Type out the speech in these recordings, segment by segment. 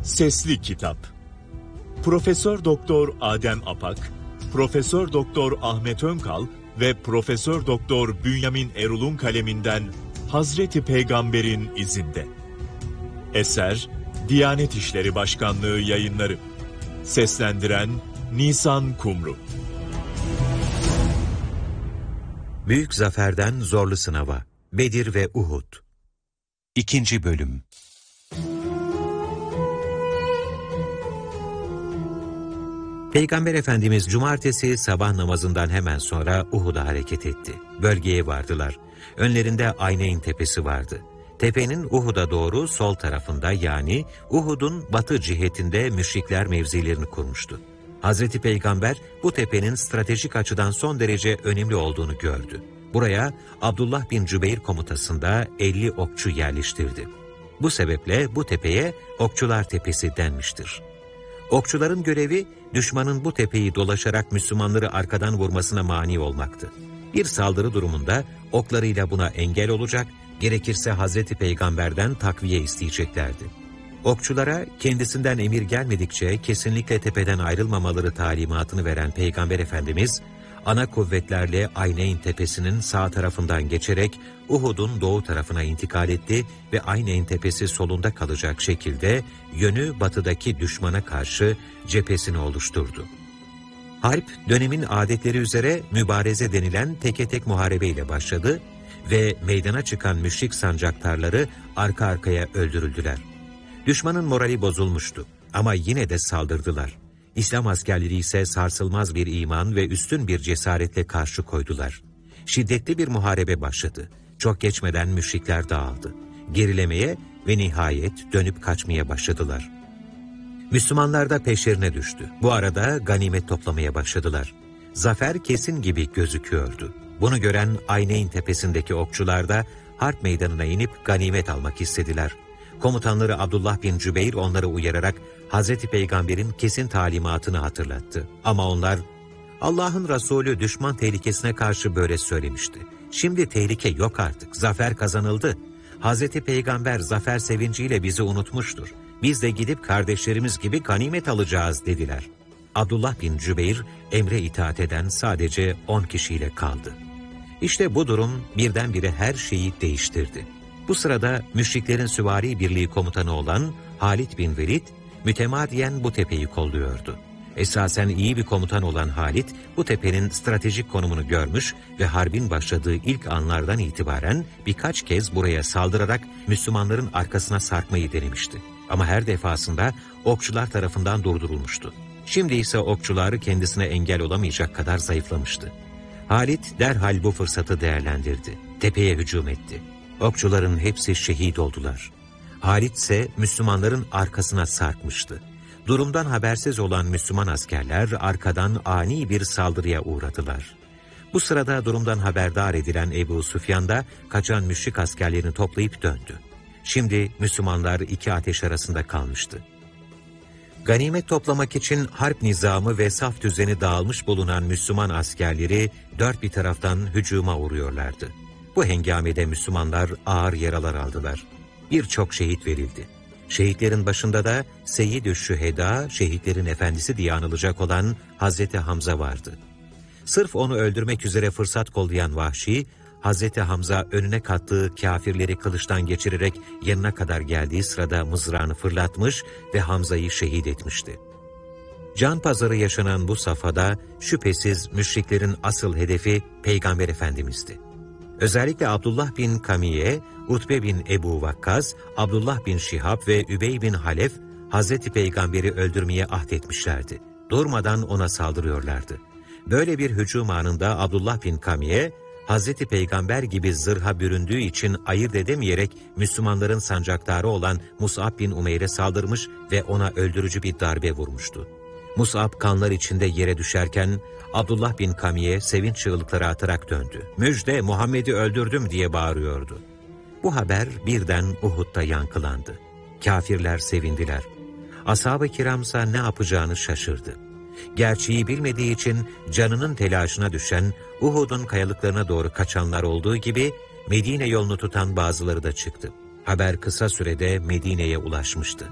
Sesli Kitap. Profesör Doktor Adem Apak, Profesör Doktor Ahmet Önkal ve Profesör Doktor Bünyamin Erul'un kaleminden Hazreti Peygamber'in izinde. Eser Diyanet İşleri Başkanlığı Yayınları. Seslendiren Nisan Kumru. Büyük zaferden zorlu sınava. Bedir ve Uhud. 2. Bölüm. Peygamber Efendimiz cumartesi sabah namazından hemen sonra Uhud'a hareket etti. Bölgeye vardılar. Önlerinde Ayneyn tepesi vardı. Tepenin Uhud'a doğru sol tarafında, yani Uhud'un batı cihetinde müşrikler mevzilerini kurmuştu. Hazreti Peygamber bu tepenin stratejik açıdan son derece önemli olduğunu gördü. Buraya Abdullah bin Cübeyr komutasında 50 okçu yerleştirdi. Bu sebeple bu tepeye Okçular Tepesi denmiştir. Okçuların görevi düşmanın bu tepeyi dolaşarak Müslümanları arkadan vurmasına mani olmaktı. Bir saldırı durumunda oklarıyla buna engel olacak, gerekirse Hazreti Peygamber'den takviye isteyeceklerdi. Okçulara kendisinden emir gelmedikçe kesinlikle tepeden ayrılmamaları talimatını veren Peygamber Efendimiz, ana kuvvetlerle Ayneyn tepesinin sağ tarafından geçerek Uhud'un doğu tarafına intikal etti ve Ayneyn tepesi solunda kalacak şekilde yönü batıdaki düşmana karşı cephesini oluşturdu. Harp, dönemin adetleri üzere mübareze denilen teke tek muharebeyle başladı ve meydana çıkan müşrik sancaktarları arka arkaya öldürüldüler. Düşmanın morali bozulmuştu ama yine de saldırdılar. İslam askerleri ise sarsılmaz bir iman ve üstün bir cesaretle karşı koydular. Şiddetli bir muharebe başladı. Çok geçmeden müşrikler dağıldı. Gerilemeye ve nihayet dönüp kaçmaya başladılar. Müslümanlar da peşlerine düştü. Bu arada ganimet toplamaya başladılar. Zafer kesin gibi gözüküyordu. Bunu gören Ayneyn tepesindeki okçular da harp meydanına inip ganimet almak istediler. Komutanları Abdullah bin Cübeyr onları uyararak Hazreti Peygamber'in kesin talimatını hatırlattı. Ama onlar, Allah'ın Resulü düşman tehlikesine karşı böyle söylemişti. Şimdi tehlike yok artık, zafer kazanıldı. Hazreti Peygamber zafer sevinciyle bizi unutmuştur. Biz de gidip kardeşlerimiz gibi ganimet alacağız dediler. Abdullah bin Cübeyr emre itaat eden sadece 10 kişiyle kaldı. İşte bu durum birdenbire her şeyi değiştirdi. Bu sırada müşriklerin süvari birliği komutanı olan Halid bin Velid, mütemadiyen bu tepeyi kolluyordu. Esasen iyi bir komutan olan Halid, bu tepenin stratejik konumunu görmüş ve harbin başladığı ilk anlardan itibaren birkaç kez buraya saldırarak Müslümanların arkasına sarkmayı denemişti. Ama her defasında okçular tarafından durdurulmuştu. Şimdi ise okçuları kendisine engel olamayacak kadar zayıflamıştı. Halid derhal bu fırsatı değerlendirdi. Tepeye hücum etti. Okçuların hepsi şehit oldular. Halid ise Müslümanların arkasına sarkmıştı. Durumdan habersiz olan Müslüman askerler arkadan ani bir saldırıya uğradılar. Bu sırada durumdan haberdar edilen Ebu Süfyan da kaçan müşrik askerlerini toplayıp döndü. Şimdi Müslümanlar iki ateş arasında kalmıştı. Ganimet toplamak için harp nizamı ve saf düzeni dağılmış bulunan Müslüman askerleri dört bir taraftan hücuma uğruyorlardı. Bu hengamede Müslümanlar ağır yaralar aldılar. Birçok şehit verildi. Şehitlerin başında da Seyyid-ü Şühedâ, şehitlerin efendisi diye anılacak olan Hazreti Hamza vardı. Sırf onu öldürmek üzere fırsat kollayan Vahşi, Hazreti Hamza önüne kattığı kâfirleri kılıçtan geçirerek yanına kadar geldiği sırada mızrağını fırlatmış ve Hamza'yı şehit etmişti. Can pazarı yaşanan bu safhada şüphesiz müşriklerin asıl hedefi Peygamber Efendimiz'di. Özellikle Abdullah bin Kamiye, Utbe bin Ebu Vakkas, Abdullah bin Şihab ve Übey bin Halef, Hazreti Peygamber'i öldürmeye ahdetmişlerdi. Durmadan ona saldırıyorlardı. Böyle bir hücum anında Abdullah bin Kamiye, Hazreti Peygamber gibi zırha büründüğü için ayırt edemeyerek Müslümanların sancaktarı olan Mus'ab bin Umeyr'e saldırmış ve ona öldürücü bir darbe vurmuştu. Mus'ab kanlar içinde yere düşerken Abdullah bin Kamiye sevinç çığlıkları atarak döndü. "Müjde, Muhammed'i öldürdüm!" diye bağırıyordu. Bu haber birden Uhud'da yankılandı. Kâfirler sevindiler. Ashab-ı kiramsa ne yapacağını şaşırdı. Gerçeği bilmediği için canının telaşına düşen, Uhud'un kayalıklarına doğru kaçanlar olduğu gibi Medine yolunu tutan bazıları da çıktı. Haber kısa sürede Medine'ye ulaşmıştı.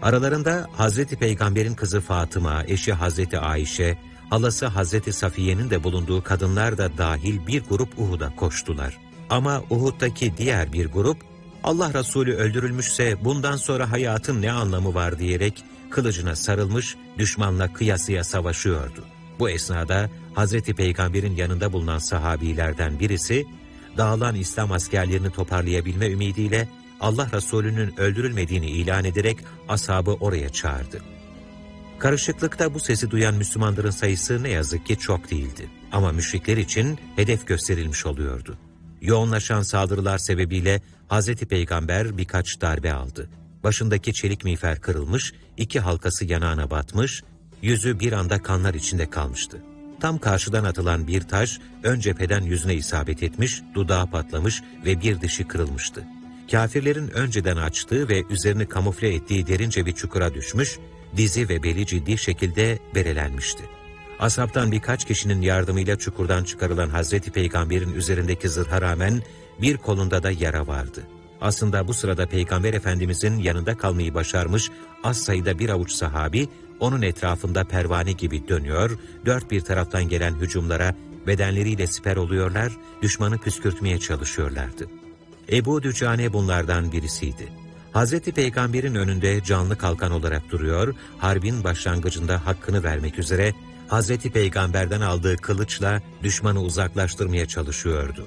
Aralarında Hazreti Peygamber'in kızı Fatıma, eşi Hazreti Ayşe, halası Hazreti Safiye'nin de bulunduğu kadınlar da dahil bir grup Uhud'a koştular. Ama Uhud'daki diğer bir grup, Allah Resulü öldürülmüşse bundan sonra hayatın ne anlamı var diyerek kılıcına sarılmış, düşmanla kıyasıya savaşıyordu. Bu esnada Hazreti Peygamber'in yanında bulunan sahabilerden birisi, dağılan İslam askerlerini toparlayabilme ümidiyle Allah Resulü'nün öldürülmediğini ilan ederek ashabı oraya çağırdı. Karışıklıkta bu sesi duyan Müslümanların sayısı ne yazık ki çok değildi. Ama müşrikler için hedef gösterilmiş oluyordu. Yoğunlaşan saldırılar sebebiyle Hazreti Peygamber birkaç darbe aldı. Başındaki çelik miğfer kırılmış, 2 halkası yanağına batmış, yüzü bir anda kanlar içinde kalmıştı. Tam karşıdan atılan bir taş ön cepheden yüzüne isabet etmiş, dudağı patlamış ve bir dişi kırılmıştı. Kâfirlerin önceden açtığı ve üzerini kamufle ettiği derince bir çukura düşmüş, dizi ve beli ciddi şekilde berelenmişti. Ashabtan birkaç kişinin yardımıyla çukurdan çıkarılan Hazreti Peygamber'in üzerindeki zırha rağmen bir kolunda da yara vardı. Aslında bu sırada Peygamber Efendimizin yanında kalmayı başarmış az sayıda bir avuç sahabi onun etrafında pervane gibi dönüyor, dört bir taraftan gelen hücumlara bedenleriyle siper oluyorlar, düşmanı püskürtmeye çalışıyorlardı. Ebu Dücane bunlardan birisiydi. Hazreti Peygamber'in önünde canlı kalkan olarak duruyor, harbin başlangıcında hakkını vermek üzere Hazreti Peygamber'den aldığı kılıçla düşmanı uzaklaştırmaya çalışıyordu.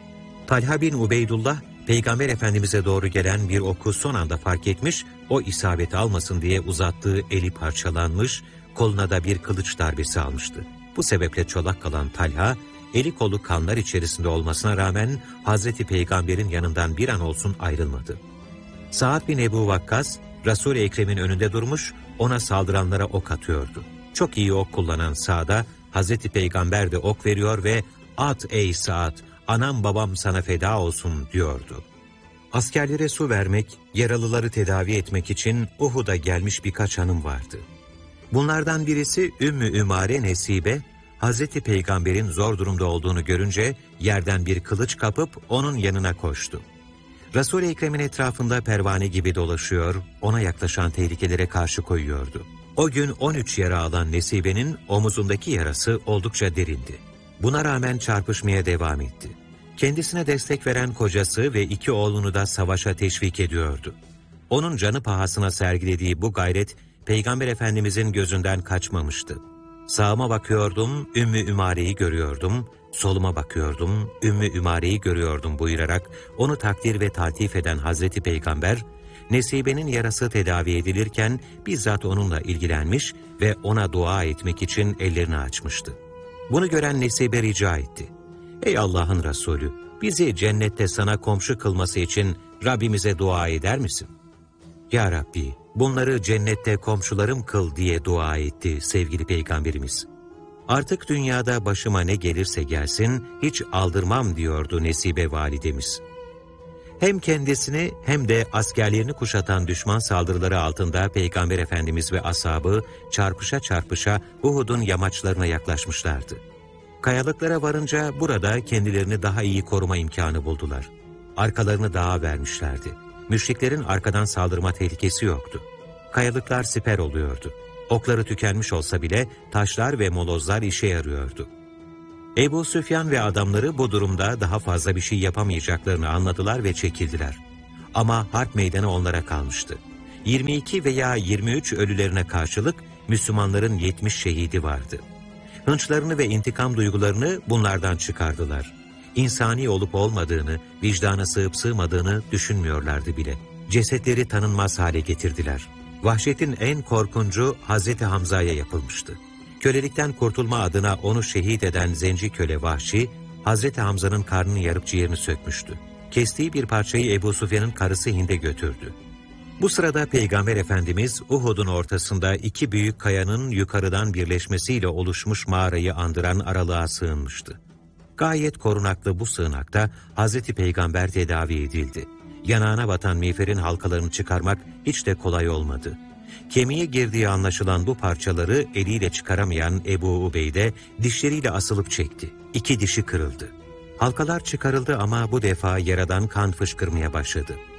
Talha bin Ubeydullah, Peygamber Efendimiz'e doğru gelen bir oku son anda fark etmiş, o isabet almasın diye uzattığı eli parçalanmış, koluna da bir kılıç darbesi almıştı. Bu sebeple çolak kalan Talha, eli kolu kanlar içerisinde olmasına rağmen Hazreti Peygamber'in yanından bir an olsun ayrılmadı. Sa'd bin Ebu Vakkas, Resul-i Ekrem'in önünde durmuş, ona saldıranlara ok atıyordu. Çok iyi ok kullanan Sa'd'a Hazreti Peygamber de ok veriyor ve "At ey Sa'd, anam babam sana feda olsun" diyordu. Askerlere su vermek, yaralıları tedavi etmek için Uhud'a gelmiş birkaç hanım vardı. Bunlardan birisi Ümmü Ümare Nesibe, Hazreti Peygamber'in zor durumda olduğunu görünce yerden bir kılıç kapıp onun yanına koştu. Resul-i Ekrem'in etrafında pervane gibi dolaşıyor, ona yaklaşan tehlikelere karşı koyuyordu. O gün 13 yara alan Nesibe'nin omuzundaki yarası oldukça derindi. Buna rağmen çarpışmaya devam etti. Kendisine destek veren kocası ve 2 oğlunu da savaşa teşvik ediyordu. Onun canı pahasına sergilediği bu gayret, Peygamber Efendimizin gözünden kaçmamıştı. Sağıma bakıyordum, Ümmü Ümare'yi görüyordum, soluma bakıyordum, Ümmü Ümare'yi görüyordum buyurarak onu takdir ve taltif eden Hazreti Peygamber, Nesibe'nin yarası tedavi edilirken bizzat onunla ilgilenmiş ve ona dua etmek için ellerini açmıştı. Bunu gören Nesibe rica etti. "Ey Allah'ın Resulü, bizi cennette sana komşu kılması için Rabbimize dua eder misin?" "Ya Rabbi, bunları cennette komşularım kıl" diye dua etti sevgili Peygamberimiz. "Artık dünyada başıma ne gelirse gelsin hiç aldırmam" diyordu Nesibe validemiz. Hem kendisini hem de askerlerini kuşatan düşman saldırıları altında Peygamber Efendimiz ve ashabı çarpışa çarpışa Uhud'un yamaçlarına yaklaşmışlardı. Kayalıklara varınca burada kendilerini daha iyi koruma imkanı buldular. Arkalarını dağa vermişlerdi. Müşriklerin arkadan saldırma tehlikesi yoktu. Kayalıklar siper oluyordu. Okları tükenmiş olsa bile taşlar ve molozlar işe yarıyordu. Ebu Süfyan ve adamları bu durumda daha fazla bir şey yapamayacaklarını anladılar ve çekildiler. Ama harp meydanı onlara kalmıştı. 22 veya 23 ölülerine karşılık Müslümanların 70 şehidi vardı. Hınçlarını ve intikam duygularını bunlardan çıkardılar. İnsani olup olmadığını, vicdana sığıp sığmadığını düşünmüyorlardı bile. Cesetleri tanınmaz hale getirdiler. Vahşetin en korkuncu Hazreti Hamza'ya yapılmıştı. Kölelikten kurtulma adına onu şehit eden zenci köle Vahşi, Hazreti Hamza'nın karnını yarıp ciğerini sökmüştü. Kestiği bir parçayı Ebu Süfyan'ın karısı Hind'e götürdü. Bu sırada Peygamber Efendimiz Uhud'un ortasında 2 büyük kayanın yukarıdan birleşmesiyle oluşmuş mağarayı andıran aralığa sığınmıştı. Gayet korunaklı bu sığınakta Hazreti Peygamber tedavi edildi. Yanağına batan miğferin halkalarını çıkarmak hiç de kolay olmadı. Kemiğe girdiği anlaşılan bu parçaları eliyle çıkaramayan Ebu Ubeyde dişleriyle asılıp çekti. 2 dişi kırıldı. Halkalar çıkarıldı ama bu defa yaradan kan fışkırmaya başladı.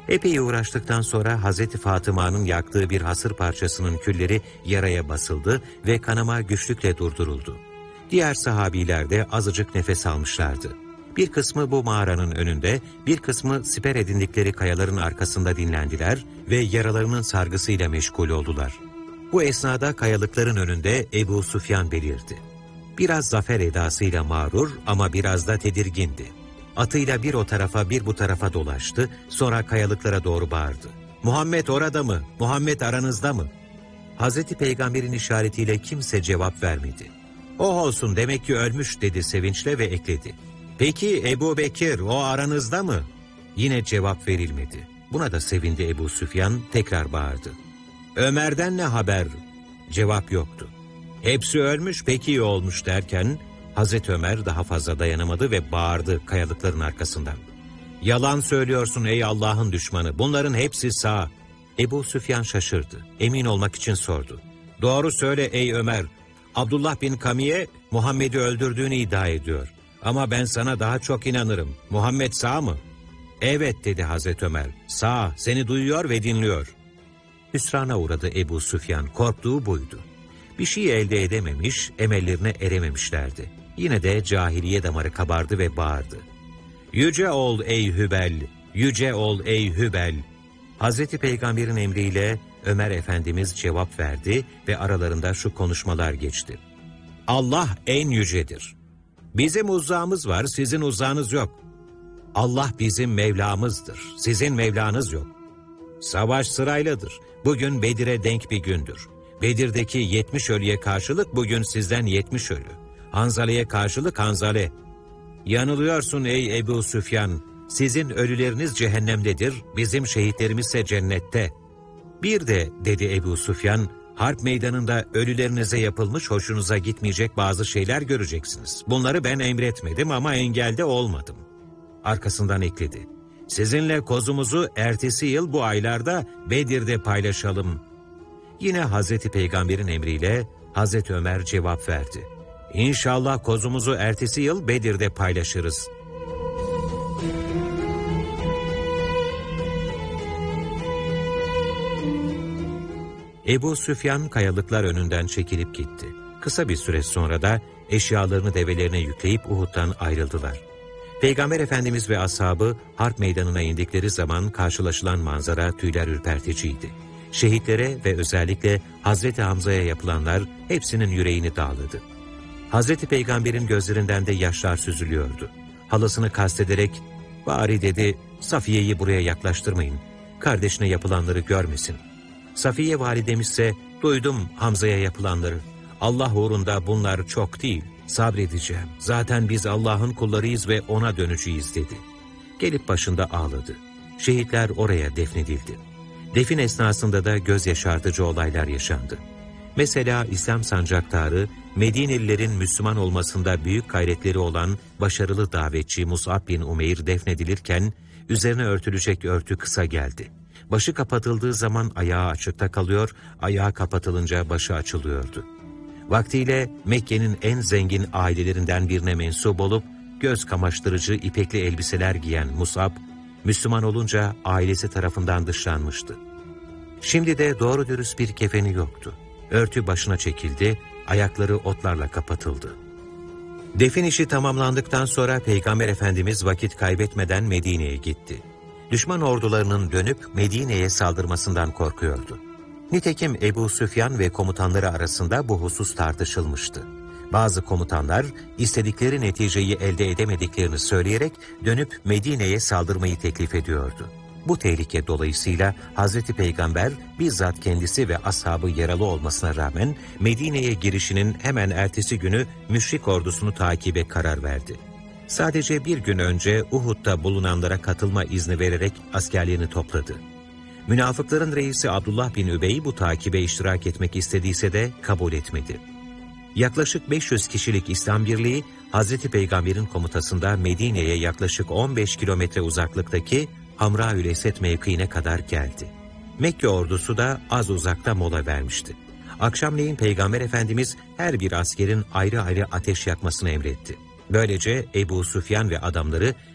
Epey uğraştıktan sonra Hazreti Fatıma'nın yaktığı bir hasır parçasının külleri yaraya basıldı ve kanama güçlükle durduruldu. Diğer sahabiler de azıcık nefes almışlardı. Bir kısmı bu mağaranın önünde, bir kısmı siper edindikleri kayaların arkasında dinlendiler ve yaralarının sargısıyla meşgul oldular. Bu esnada kayalıkların önünde Ebu Süfyan belirdi. Biraz zafer edasıyla mağrur ama biraz da tedirgindi. Atıyla bir o tarafa bir bu tarafa dolaştı, sonra kayalıklara doğru bağırdı. "Muhammed orada mı? Muhammed aranızda mı?" Hazreti Peygamber'in işaretiyle kimse cevap vermedi. "Oh olsun, demek ki ölmüş," dedi sevinçle ve ekledi. "Peki Ebu Bekir, o aranızda mı?" Yine cevap verilmedi. Buna da sevindi Ebu Süfyan, tekrar bağırdı. "Ömer'den ne haber?" Cevap yoktu. "Hepsi ölmüş, peki iyi olmuş," derken Hazreti Ömer daha fazla dayanamadı ve bağırdı kayalıkların arkasından. "Yalan söylüyorsun ey Allah'ın düşmanı, bunların hepsi sağ." Ebu Süfyan şaşırdı. Emin olmak için sordu. "Doğru söyle ey Ömer, Abdullah bin Kamiye Muhammed'i öldürdüğünü iddia ediyor. Ama ben sana daha çok inanırım. Muhammed sağ mı?" "Evet," dedi Hazreti Ömer. "Sağ, seni duyuyor ve dinliyor." Hüsrana uğradı Ebu Süfyan, korktuğu buydu. Bir şey elde edememiş, emellerine erememişlerdi. Yine de cahiliye damarı kabardı ve bağırdı. "Yüce ol ey Hübel, yüce ol ey Hübel." Hazreti Peygamber'in emriyle Ömer Efendimiz cevap verdi ve aralarında şu konuşmalar geçti. "Allah en yücedir. Bizim uzağımız var, sizin uzağınız yok. Allah bizim Mevlamızdır, sizin Mevlanız yok. Savaş sırayladır. Bugün Bedir'e denk bir gündür. Bedir'deki 70 ölüye karşılık bugün sizden 70 ölü. Hanzale'ye karşılık Hanzale. Yanılıyorsun ey Ebu Süfyan. Sizin ölüleriniz cehennemdedir, bizim şehitlerimizse cennette." "Bir de," dedi Ebu Süfyan, "harp meydanında ölülerinize yapılmış hoşunuza gitmeyecek bazı şeyler göreceksiniz. Bunları ben emretmedim ama engelde olmadım." Arkasından ekledi. "Sizinle kozumuzu ertesi yıl bu aylarda Bedir'de paylaşalım." Yine Hazreti Peygamber'in emriyle Hazreti Ömer cevap verdi. "İnşallah kozumuzu ertesi yıl Bedir'de paylaşırız." Ebu Süfyan kayalıklar önünden çekilip gitti. Kısa bir süre sonra da eşyalarını develerine yükleyip Uhud'dan ayrıldılar. Peygamber Efendimiz ve ashabı harp meydanına indikleri zaman karşılaşılan manzara tüyler ürperticiydi. Şehitlere ve özellikle Hazreti Hamza'ya yapılanlar hepsinin yüreğini dağladı. Hazreti Peygamber'in gözlerinden de yaşlar süzülüyordu. Halasını kastederek, "Bari," dedi, "Safiye'yi buraya yaklaştırmayın. Kardeşine yapılanları görmesin." Safiye validemizse, "Duydum Hamza'ya yapılanları. Allah uğrunda bunlar çok değil. Sabredeceğim. Zaten biz Allah'ın kullarıyız ve ona döneceğiz," dedi. Gelip başında ağladı. Şehitler oraya defnedildi. Defin esnasında da göz yaşartıcı olaylar yaşandı. Mesela İslam sancaktarı, Medinelilerin Müslüman olmasında büyük gayretleri olan başarılı davetçi Mus'ab bin Umeyr defnedilirken, üzerine örtülecek örtü kısa geldi. Başı kapatıldığı zaman ayağı açıkta kalıyor, ayağı kapatılınca başı açılıyordu. Vaktiyle Mekke'nin en zengin ailelerinden birine mensup olup, göz kamaştırıcı ipekli elbiseler giyen Mus'ab, Müslüman olunca ailesi tarafından dışlanmıştı. Şimdi de doğru dürüst bir kefeni yoktu. Örtü başına çekildi, ayakları otlarla kapatıldı. Defin işi tamamlandıktan sonra Peygamber Efendimiz vakit kaybetmeden Medine'ye gitti. Düşman ordularının dönüp Medine'ye saldırmasından korkuyordu. Nitekim Ebu Süfyan ve komutanları arasında bu husus tartışılmıştı. Bazı komutanlar istedikleri neticeyi elde edemediklerini söyleyerek dönüp Medine'ye saldırmayı teklif ediyordu. Bu tehlike dolayısıyla Hazreti Peygamber bizzat kendisi ve ashabı yaralı olmasına rağmen Medine'ye girişinin hemen ertesi günü müşrik ordusunu takibe karar verdi. Sadece bir gün önce Uhud'da bulunanlara katılma izni vererek askerlerini topladı. Münafıkların reisi Abdullah bin Übey bu takibe iştirak etmek istediyse de kabul etmedi. Yaklaşık 500 kişilik İslam Birliği, Hazreti Peygamber'in komutasında Medine'ye yaklaşık 15 kilometre uzaklıktaki Hamra-ül Esed mevkiine kadar geldi. Mekke ordusu da az uzakta mola vermişti. Akşamleyin Peygamber Efendimiz her bir askerin ayrı ayrı ateş yakmasını emretti. Böylece Ebu Süfyan ve adamları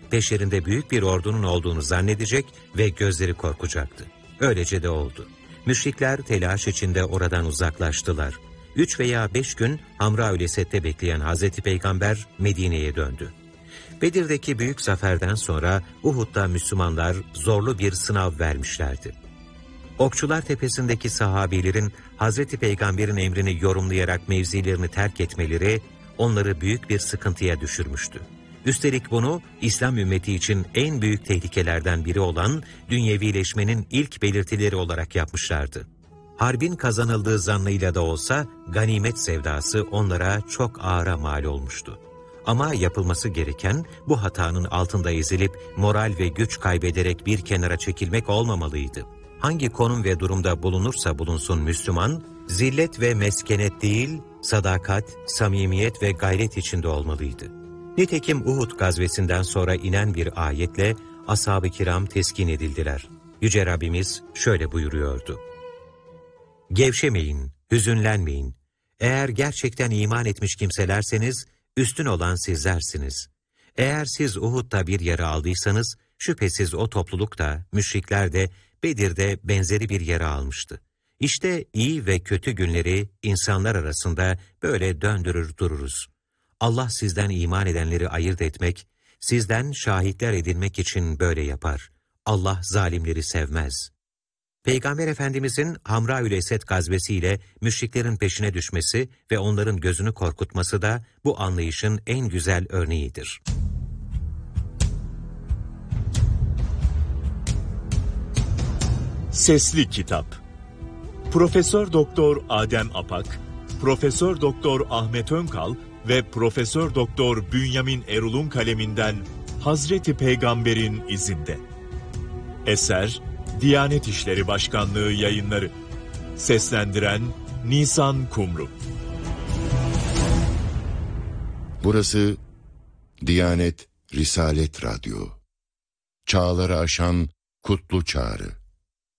peşlerinde büyük bir ordunun olduğunu zannedecek ve gözleri korkacaktı. Öylece de oldu. Müşrikler telaş içinde oradan uzaklaştılar. 3 veya 5 gün Hamra-ül Esed'de bekleyen Hazreti Peygamber Medine'ye döndü. Bedir'deki büyük zaferden sonra Uhud'da Müslümanlar zorlu bir sınav vermişlerdi. Okçular Tepesi'ndeki sahabilerin Hazreti Peygamber'in emrini yorumlayarak mevzilerini terk etmeleri onları büyük bir sıkıntıya düşürmüştü. Üstelik bunu İslam ümmeti için en büyük tehlikelerden biri olan dünyevileşmenin ilk belirtileri olarak yapmışlardı. Harbin kazanıldığı zannıyla da olsa ganimet sevdası onlara çok ağıra mal olmuştu. Ama yapılması gereken bu hatanın altında ezilip moral ve güç kaybederek bir kenara çekilmek olmamalıydı. Hangi konum ve durumda bulunursa bulunsun Müslüman, zillet ve meskenet değil, sadakat, samimiyet ve gayret içinde olmalıydı. Nitekim Uhud gazvesinden sonra inen bir ayetle ashab-ı kiram teskin edildiler. Yüce Rabbimiz şöyle buyuruyordu: "Gevşemeyin, hüzünlenmeyin. Eğer gerçekten iman etmiş kimselerseniz, üstün olan sizlersiniz. Eğer siz Uhud'da bir yere aldıysanız, şüphesiz o topluluk da, müşrikler de Bedir'de benzeri bir yere almıştı. İşte iyi ve kötü günleri insanlar arasında böyle döndürür dururuz. Allah sizden iman edenleri ayırt etmek, sizden şahitler edinmek için böyle yapar. Allah zalimleri sevmez." Peygamber Efendimizin Hamra-ül Esed gazvesiyle müşriklerin peşine düşmesi ve onların gözünü korkutması da bu anlayışın en güzel örneğidir. Sesli Kitap. Profesör Doktor Adem Apak, Profesör Doktor Ahmet Önkal ve Profesör Doktor Bünyamin Erul'un kaleminden Hazreti Peygamber'in izinde. Eser Diyanet İşleri Başkanlığı Yayınları. Seslendiren Nisan Kumru. Burası Diyanet Risalet Radyo. Çağları aşan kutlu çağrı.